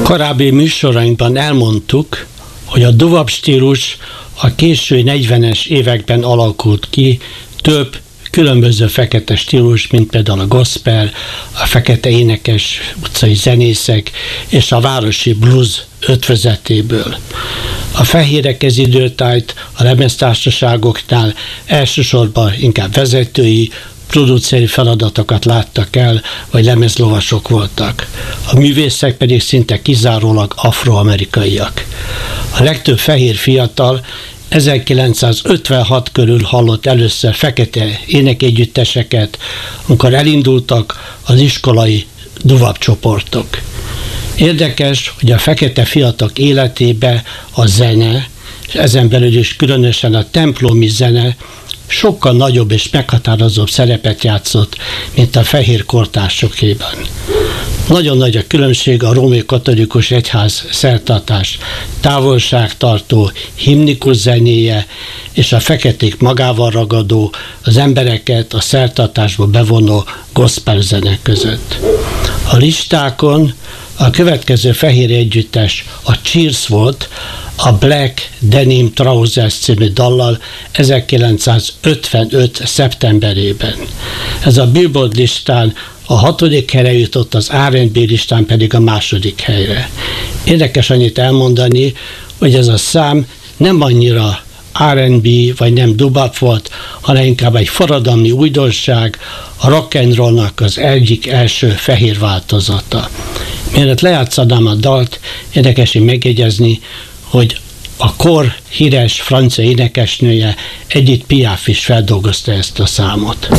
Korábbi műsorainkban elmondtuk, hogy a doo-wop stílus a késő 40-es években alakult ki, több különböző fekete stílus, mint például a gospel, a fekete énekes utcai zenészek és a városi blues ötvözetéből. A fehérek ez időtájt a lemeztársaságoknál elsősorban inkább vezetői, produceri feladatokat láttak el, vagy lemezlovasok voltak. A művészek pedig szinte kizárólag afroamerikaiak. A legtöbb fehér fiatal 1956 körül hallott először fekete énekegyütteseket, amikor elindultak az iskolai doo-wop csoportok. Érdekes, hogy a fekete fiatalok életébe a zene, és ezen belül is különösen a templomi zene sokkal nagyobb és meghatározóbb szerepet játszott, mint a fehér kortársakéban. Nagyon nagy a különbség a római katolikus egyház szertartás távolságtartó, himnikus zenéje és a feketék magával ragadó, az embereket a szertartásba bevonó gospel zene között. A listákon a következő fehér együttes a Cheers volt, a Black Denim Trousers című dallal 1955. szeptemberében. Ez a Billboard listán a 6. helyre jutott, az R&B listán pedig a 2. helyre. Érdekes annyit elmondani, hogy ez a szám nem annyira R&B vagy nem doo-wop volt, hanem inkább egy forradalmi újdonság, a rock and rollnak az egyik első fehér változata. Mielőtt lejátszanám a dalt, érdekes megjegyezni, hogy a kor híres francia énekesnője Edith Piaf is feldolgozta ezt a számot.